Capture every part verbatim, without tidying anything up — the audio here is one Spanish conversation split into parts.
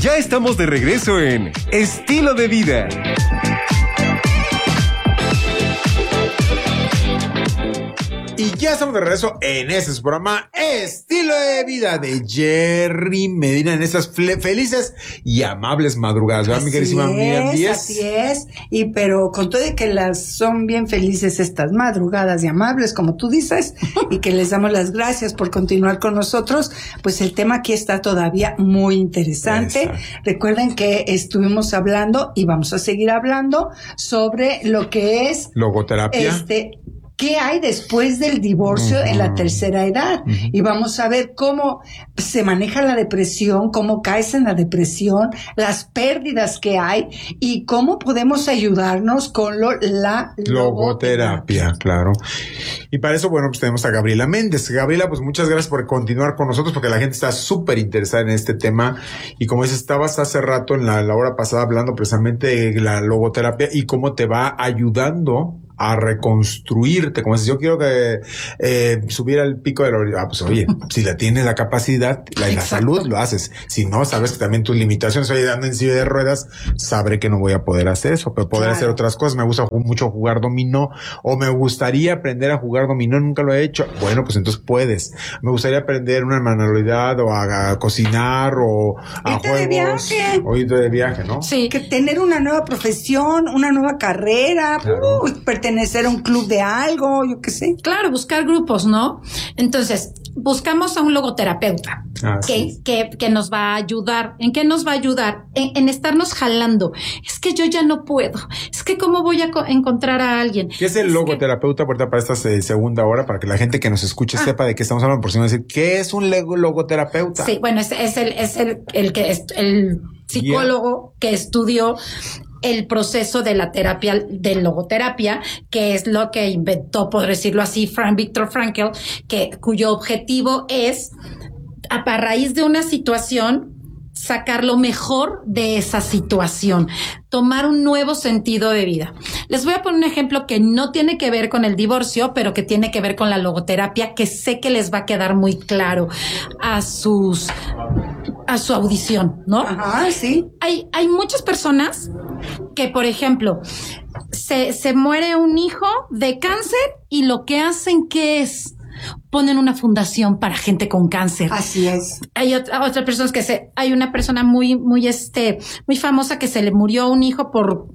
Ya estamos de regreso en Estilo de Vida. Y ya estamos de regreso en este su programa Estilo de Vida de Jerry Medina en estas felices y amables madrugadas, ¿verdad, mi queridísima amiga? Así es, y pero con todo de que las son bien felices estas madrugadas y amables, como tú dices, y que les damos las gracias por continuar con nosotros, pues el tema aquí está todavía muy interesante. Exacto. Recuerden que estuvimos hablando y vamos a seguir hablando sobre lo que es logoterapia. Este ¿Qué hay después del divorcio uh-huh. en la tercera edad? Uh-huh. Y vamos a ver cómo se maneja la depresión, cómo caes en la depresión, las pérdidas que hay y cómo podemos ayudarnos con lo, la logoterapia. Logoterapia, claro. Y para eso, bueno, pues tenemos a Gabriela Méndez. Gabriela, pues muchas gracias por continuar con nosotros porque la gente está súper interesada en este tema. Y como dices, estabas hace rato en la, la hora pasada hablando precisamente de la logoterapia y cómo te va ayudando a reconstruirte, como si yo quiero que eh, subiera el pico de la orilla. Ah, pues oye, si la tienes la capacidad, la, la salud, lo haces. Si no, sabes que también tus limitaciones, oye, ando en silla de ruedas, sabré que no voy a poder hacer eso, pero poder claro. hacer otras cosas. Me gusta mucho jugar dominó, o me gustaría aprender a jugar dominó, nunca lo he hecho. Bueno, pues entonces puedes. Me gustaría aprender una manualidad, o a, a cocinar, o a irte juegos. De viaje. O irte de viaje, ¿no? Sí, que tener una nueva profesión, una nueva carrera, claro. uh, pertenecer a un club de algo, yo qué sé. Claro, buscar grupos, ¿no? Entonces, buscamos a un logoterapeuta ah, que, sí. que, que nos va a ayudar. ¿En qué nos va a ayudar? En, en estarnos jalando. Es que yo ya no puedo. Es que cómo voy a co- encontrar a alguien. ¿Qué es el es logoterapeuta que... para esta eh, segunda hora? Para que la gente que nos escuche ah. sepa de qué estamos hablando. Por si no decir, ¿qué es un logoterapeuta? Sí, bueno, es, es el, es el, el que es el psicólogo yeah. que estudió el proceso de la terapia, de logoterapia, que es lo que inventó, por decirlo así, Frank Viktor Frankl, que, cuyo objetivo es, a, a raíz de una situación, sacar lo mejor de esa situación, tomar un nuevo sentido de vida. Les voy a poner un ejemplo que no tiene que ver con el divorcio, pero que tiene que ver con la logoterapia, que sé que les va a quedar muy claro a sus, a su audición, ¿no? Ajá, sí. Hay, hay muchas personas que, por ejemplo, se, se muere un hijo de cáncer y lo que hacen, ¿qué es? Ponen una fundación para gente con cáncer. Así es. Hay otra, otras personas que se, hay una persona muy, muy, este, muy famosa que se le murió un hijo por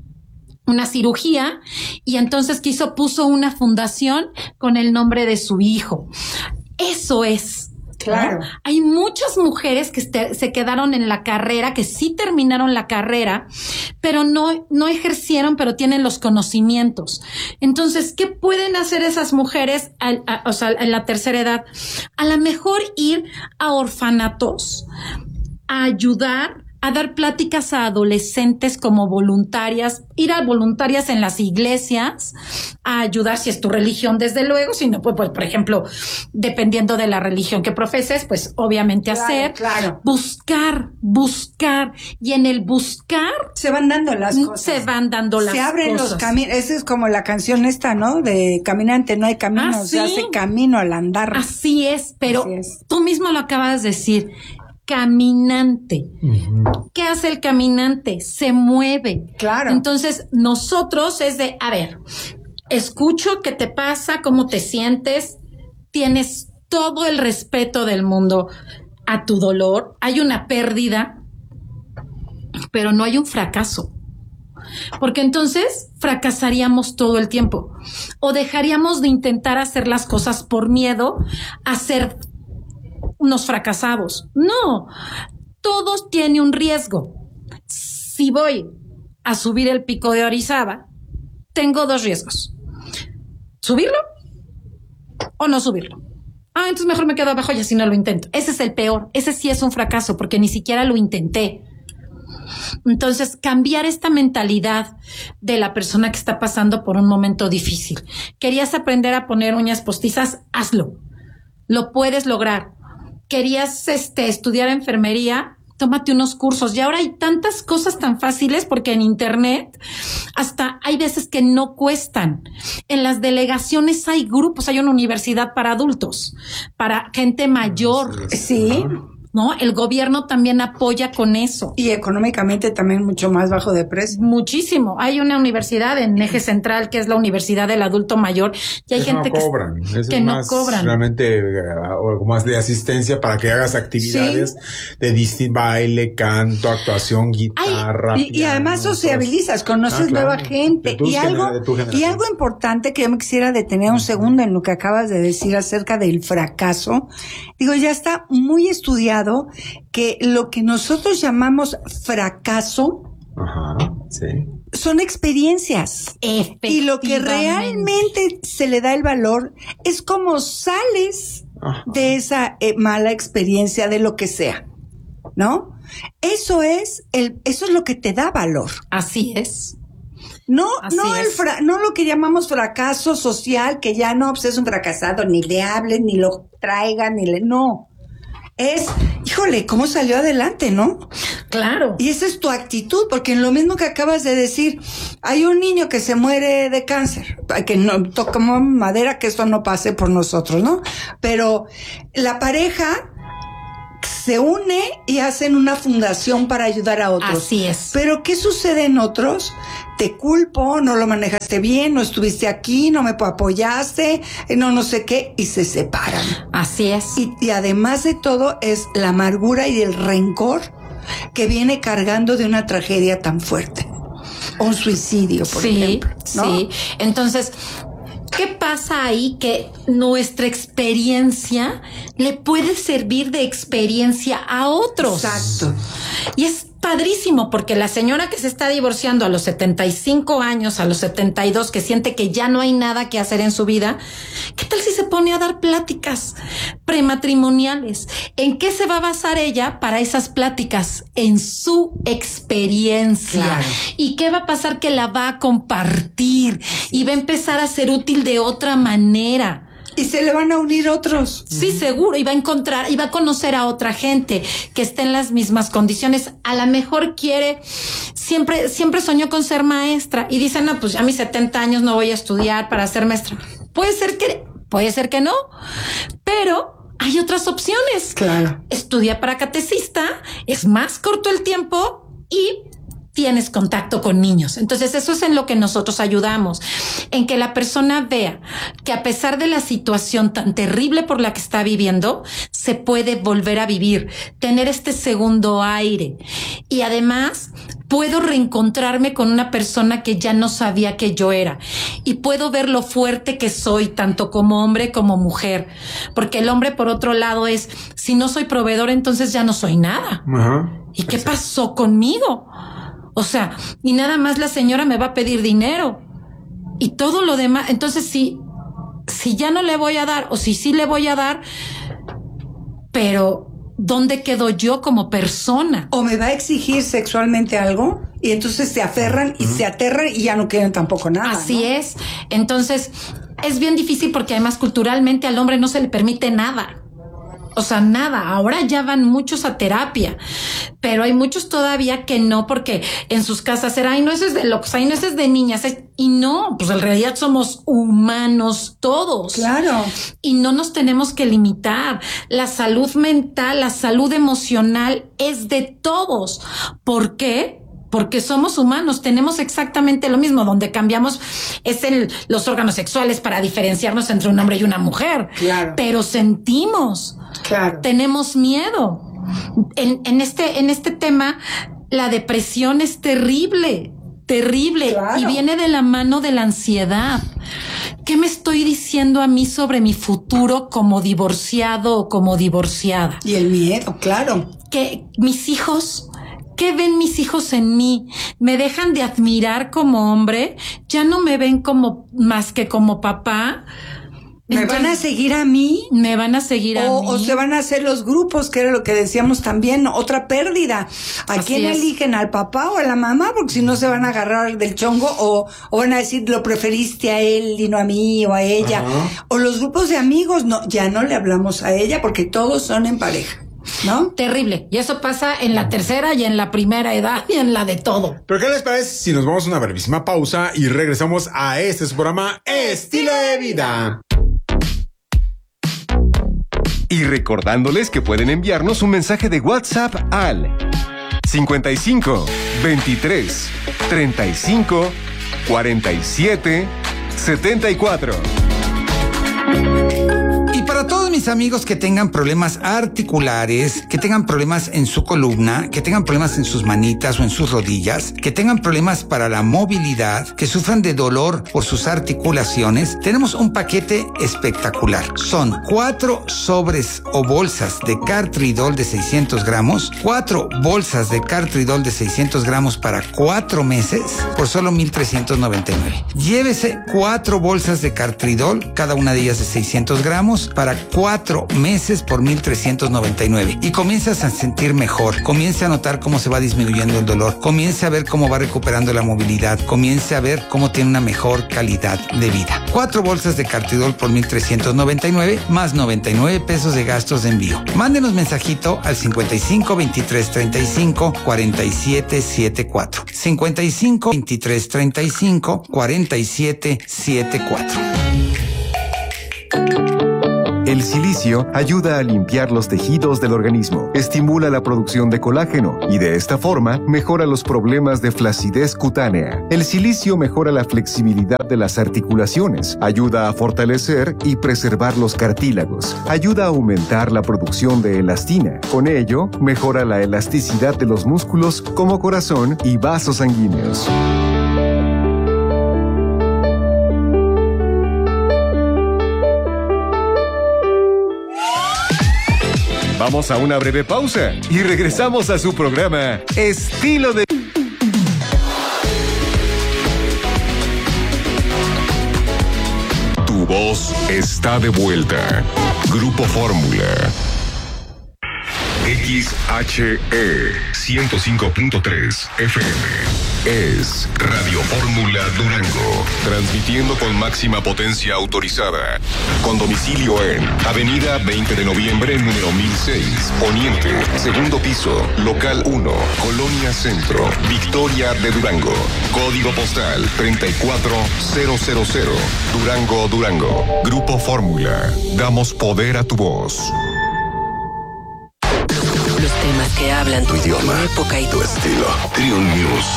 una cirugía y entonces quiso, puso una fundación con el nombre de su hijo. Eso es. Claro. ¿No? Hay muchas mujeres que este, se quedaron en la carrera, que sí terminaron la carrera, pero no, no ejercieron, pero tienen los conocimientos. Entonces, ¿qué pueden hacer esas mujeres a, a, o sea, en la tercera edad? A lo mejor ir a orfanatos, a ayudar, a dar pláticas a adolescentes como voluntarias, ir a voluntarias en las iglesias, a ayudar si es tu religión, desde luego, si no, pues, pues por ejemplo, dependiendo de la religión que profeses, pues obviamente claro, hacer, claro. buscar, buscar, y en el buscar se van dando las cosas. Se van dando las cosas. Se abren cosas. los caminos. Esa es como la canción esta, ¿no? De caminante, no hay camino, ¿Ah, se sí? hace camino al andar. Así es, pero Así es. Tú mismo lo acabas de decir. Caminante. Uh-huh. ¿Qué hace el caminante? Se mueve. Claro. Entonces, nosotros es de, a ver, escucho qué te pasa, cómo te sientes, tienes todo el respeto del mundo a tu dolor, hay una pérdida, pero no hay un fracaso. Porque entonces fracasaríamos todo el tiempo o dejaríamos de intentar hacer las cosas por miedo a ser unos fracasados. No, todo tiene un riesgo. Si voy a subir el pico de Orizaba, tengo dos riesgos: subirlo o no subirlo. Ah, entonces mejor me quedo abajo y así no lo intento. Ese es el peor. Ese sí es un fracaso porque ni siquiera lo intenté. Entonces, cambiar esta mentalidad de la persona que está pasando por un momento difícil. ¿Querías aprender a poner uñas postizas? Hazlo. Lo puedes lograr. ¿Querías este, estudiar enfermería? Tómate unos cursos. Y ahora hay tantas cosas tan fáciles porque en internet hasta hay veces que no cuestan. En las delegaciones hay grupos, hay una universidad para adultos, para gente mayor. Sí. ¿no? El gobierno también apoya con eso. Y económicamente también mucho más bajo de precio. Muchísimo. Hay una universidad en Eje Central que es la Universidad del Adulto Mayor y hay Eso gente no cobran. que, Eso que es no más cobran. Realmente uh, algo más de asistencia para que hagas actividades Sí. de distinto baile, canto, actuación, guitarra. Ay, y, y además sociabilizas, conoces Ah, claro. nueva gente. De tu Y algo, genera- de tu y generación. algo importante que yo me quisiera detener un segundo en lo que acabas de decir acerca del fracaso. Digo, ya está muy estudiado que lo que nosotros llamamos fracaso Ajá, sí. son experiencias. Y lo que realmente se le da el valor es cómo sales Ajá. de esa eh, mala experiencia, de lo que sea, ¿no? Eso es el, eso es lo que te da valor. Así es. No, Así no el es. fra- no lo que llamamos fracaso social, que ya no, pues es un fracasado, ni le hablen, ni lo traigan, ni le, no. Es, híjole, ¿cómo salió adelante, no? Claro. Y esa es tu actitud, porque en lo mismo que acabas de decir, hay un niño que se muere de cáncer, que no tocamos madera, que esto no pase por nosotros, ¿no? Pero la pareja se une y hacen una fundación para ayudar a otros. Así es. Pero ¿qué sucede en otros? Te culpo, no lo manejaste bien, no estuviste aquí, no me apoyaste, no no sé qué, y se separan. Así es. Y, y además de todo es la amargura y el rencor que viene cargando de una tragedia tan fuerte. Un suicidio, por sí, ejemplo, ¿no? Sí. Entonces, ¿qué pasa ahí? Que nuestra experiencia le puede servir de experiencia a otros. Exacto. Y es padrísimo porque la señora que se está divorciando a los setenta y cinco años, a los setenta y dos, que siente que ya no hay nada que hacer en su vida, ¿qué tal si se pone a dar pláticas prematrimoniales? ¿En qué se va a basar ella para esas pláticas? En su experiencia. Claro. ¿Y qué va a pasar? Que la va a compartir y va a empezar a ser útil de otra manera. Y se le van a unir otros. Sí, seguro, y va a encontrar, y va a conocer a otra gente que esté en las mismas condiciones. A lo mejor quiere, siempre, siempre soñó con ser maestra y dice, no, pues ya a mis setenta años no voy a estudiar para ser maestra. Puede ser que, puede ser que no, pero hay otras opciones. Claro. Estudia para catecista, es más corto el tiempo y tienes contacto con niños. Entonces eso es en lo que nosotros ayudamos, en que la persona vea que a pesar de la situación tan terrible por la que está viviendo, se puede volver a vivir, tener este segundo aire. Y además puedo reencontrarme con una persona que ya no sabía que yo era y puedo ver lo fuerte que soy, tanto como hombre como mujer. Porque el hombre, por otro lado, es, si no soy proveedor, entonces ya no soy nada. Ajá. ¿Y qué pasó conmigo? O sea, y nada más la señora me va a pedir dinero y todo lo demás. Entonces, si, si ya no le voy a dar o si sí le voy a dar, pero ¿dónde quedo yo como persona? O me va a exigir sexualmente algo y entonces se aferran y se aterran y ya no quieren tampoco nada. Así ¿no? es. Entonces, es bien difícil porque además culturalmente al hombre no se le permite nada. O sea, nada. Ahora ya van muchos a terapia, pero hay muchos todavía que no, porque en sus casas era, ay, no, eso es de locos, ay, no, eso es de niñas. Y no, pues en realidad somos humanos todos. Claro. Y no nos tenemos que limitar. La salud mental, la salud emocional es de todos. ¿Por qué? Porque somos humanos, tenemos exactamente lo mismo. Donde cambiamos es en los órganos sexuales para diferenciarnos entre un hombre y una mujer. Claro. Pero sentimos. Claro. Tenemos miedo. En, en este, en este tema, la depresión es terrible, terrible. Claro. Y viene de la mano de la ansiedad. ¿Qué me estoy diciendo a mí sobre mi futuro como divorciado o como divorciada? Y el miedo, claro. Que mis hijos, ¿qué ven mis hijos en mí? ¿Me dejan de admirar como hombre? ¿Ya no me ven como más que como papá? ¿Me Entonces, van a seguir a mí? ¿Me van a seguir a O, mí? o se van a hacer los grupos, que era lo que decíamos también, otra pérdida. ¿A Así quién es. eligen? ¿Al papá o a la mamá? Porque si no se van a agarrar del chongo o, o van a decir, lo preferiste a él y no a mí o a ella. Ajá. O los grupos de amigos, no, ya no le hablamos a ella porque todos son en pareja, ¿no? Terrible. Y eso pasa en la tercera y en la primera edad y en la de todo. Pero ¿qué les parece si nos vamos a una brevísima pausa y regresamos a este su programa Estilo de Vida? Y recordándoles que pueden enviarnos un mensaje de WhatsApp al cincuenta y cinco, veintitrés, treinta y cinco, cuarenta y siete, setenta y cuatro. Y para todos mis amigos que tengan problemas articulares, que tengan problemas en su columna, que tengan problemas en sus manitas o en sus rodillas, que tengan problemas para la movilidad, que sufran de dolor por sus articulaciones, tenemos un paquete espectacular. Son cuatro sobres o bolsas de Cartridol de seiscientos gramos, cuatro bolsas de Cartridol de seiscientos gramos para cuatro meses por solo mil trescientos noventa y nueve. Llévese cuatro bolsas de Cartridol, cada una de ellas de seiscientos gramos, para cuatro meses por mil trescientos noventa y nueve. Y comienzas a sentir mejor, comienza a notar cómo se va disminuyendo el dolor, comienza a ver cómo va recuperando la movilidad, comienza a ver cómo tiene una mejor calidad de vida. Cuatro bolsas de Cartridol por mil trescientos noventa y nueve, más noventa y nueve pesos de gastos de envío. Mándenos mensajito al cincuenta y cinco, veintitrés, treinta y cinco, cuarenta y siete, setenta y cuatro. cincuenta y cinco, veintitrés, treinta y cinco, cuarenta y siete, setenta y cuatro. El silicio ayuda a limpiar los tejidos del organismo, estimula la producción de colágeno y de esta forma mejora los problemas de flacidez cutánea. El silicio mejora la flexibilidad de las articulaciones, ayuda a fortalecer y preservar los cartílagos, ayuda a aumentar la producción de elastina. Con ello, mejora la elasticidad de los músculos como corazón y vasos sanguíneos. Vamos a una breve pausa y regresamos a su programa Estilo de... Tu voz está de vuelta. Grupo Fórmula. X H E ciento cinco punto tres F M es Radio Fórmula Durango, transmitiendo con máxima potencia autorizada, con domicilio en Avenida veinte de noviembre, número mil seis, Poniente, segundo piso, local uno, Colonia Centro, Victoria de Durango, código postal treinta y cuatro mil, Durango, Durango. Grupo Fórmula, damos poder a tu voz. Los temas que hablan tu idioma, tu época y tu estilo. Triun News.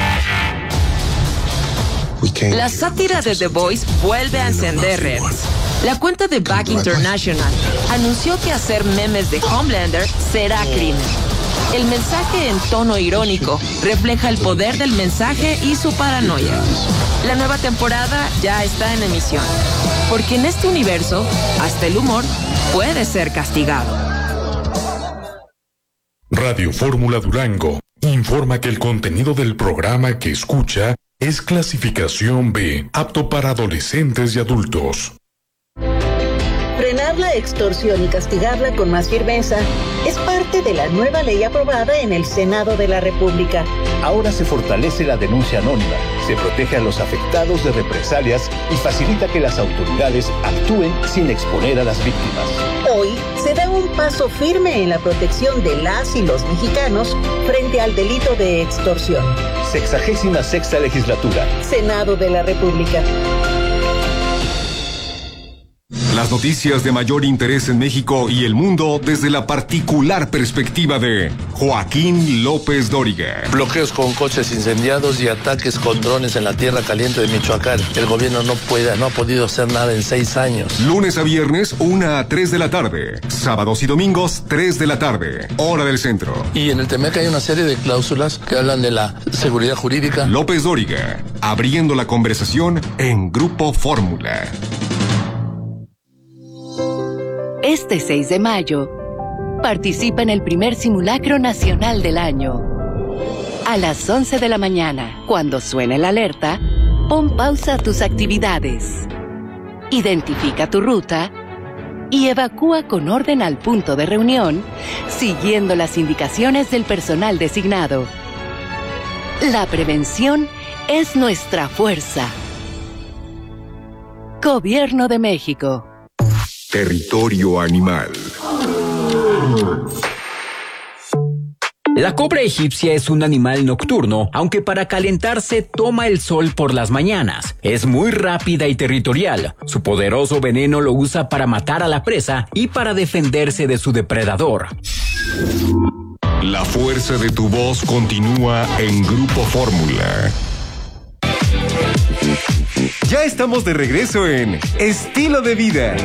La sátira de The Voice vuelve a encender redes. La cuenta de Back International anunció que hacer memes de Homelander será crimen. El mensaje en tono irónico refleja el poder del mensaje y su paranoia. La nueva temporada ya está en emisión, porque en este universo, hasta el humor puede ser castigado. Radio Fórmula Durango informa que el contenido del programa que escucha es clasificación B, apto para adolescentes y adultos. Frenar la extorsión y castigarla con más firmeza es parte de la nueva ley aprobada en el Senado de la República. Ahora se fortalece la denuncia anónima, se protege a los afectados de represalias y facilita que las autoridades actúen sin exponer a las víctimas. Hoy se da un paso firme en la protección de las y los mexicanos frente al delito de extorsión. Sexagésima sexta legislatura. Senado de la República. Las noticias de mayor interés en México y el mundo desde la particular perspectiva de Joaquín López Dóriga. Bloqueos con coches incendiados y ataques con drones en la tierra caliente de Michoacán. El gobierno no puede, no ha podido hacer nada en seis años. Lunes a viernes, una a tres de la tarde. Sábados y domingos, tres de la tarde. Hora del centro. Y en el Temec hay una serie de cláusulas que hablan de la seguridad jurídica. López Dóriga, abriendo la conversación en Grupo Fórmula. Este seis de mayo, participa en el primer simulacro nacional del año. A las once de la mañana, cuando suene la alerta, pon pausa a tus actividades. Identifica tu ruta y evacúa con orden al punto de reunión, siguiendo las indicaciones del personal designado. La prevención es nuestra fuerza. Gobierno de México. Territorio animal. La cobra egipcia es un animal nocturno, aunque para calentarse toma el sol por las mañanas. Es muy rápida y territorial. Su poderoso veneno lo usa para matar a la presa y para defenderse de su depredador. La fuerza de tu voz continúa en Grupo Fórmula. Ya estamos de regreso en Estilo de Vida.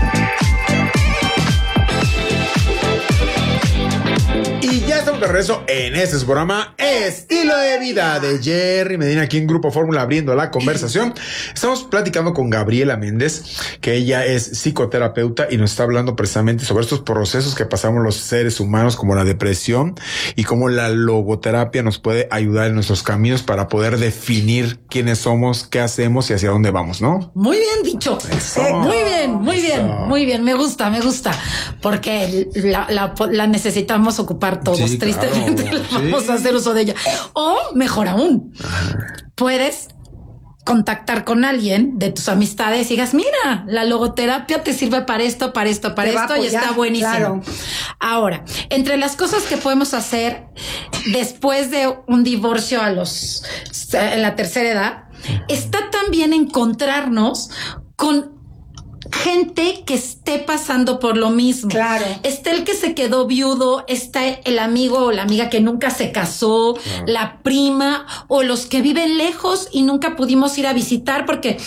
Y ya estamos de regreso en este programa Estilo de Vida de Jerry Medina, aquí en Grupo Fórmula, abriendo la conversación. Estamos platicando con Gabriela Méndez, que ella es psicoterapeuta y nos está hablando precisamente sobre estos procesos que pasamos los seres humanos, como la depresión, y cómo la logoterapia nos puede ayudar en nuestros caminos para poder definir quiénes somos, qué hacemos y hacia dónde vamos, ¿no? Muy bien dicho. Eso. Muy bien, muy bien, Eso. muy bien. Me gusta, me gusta. Porque la, la, la necesitamos ocupar todos. Sí, Tristemente claro. vamos Sí. a hacer uso de ella. O mejor aún, puedes contactar con alguien de tus amistades y digas, mira, la logoterapia te sirve para esto, para esto, para Te va a esto y apoyar, está buenísimo. claro. Ahora, entre las cosas que podemos hacer después de un divorcio a los en la tercera edad, está también encontrarnos con gente que esté pasando por lo mismo. Claro. Está el que se quedó viudo, está el amigo o la amiga que nunca se casó, Claro. la prima o los que viven lejos y nunca pudimos ir a visitar porque